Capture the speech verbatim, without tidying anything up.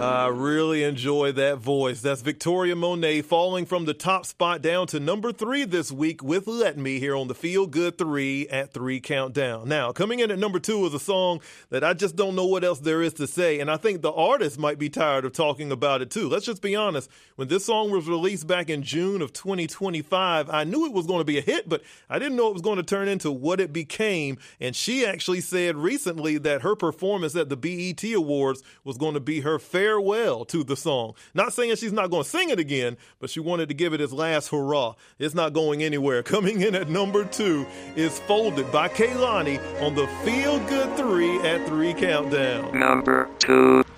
I really enjoy that voice. That's Victoria Monet falling from the top spot down to number three this week with Let Me here on the Feel Good three at three Countdown. Now, coming in at number two is a song that I just don't know what else there is to say, and I think the artist might be tired of talking about it too. Let's just be honest. When this song was released back in June of twenty twenty-five, I knew it was going to be a hit, but I didn't know it was going to turn into what it became, and she actually said recently that her performance at the B E T Awards was going to be her farewell to the song. Not saying she's not going to sing it again, but she wanted to give it its last hurrah. It's not going anywhere. Coming in at number two is Folded by Kehlani on the Feel Good three at three Countdown. Number two.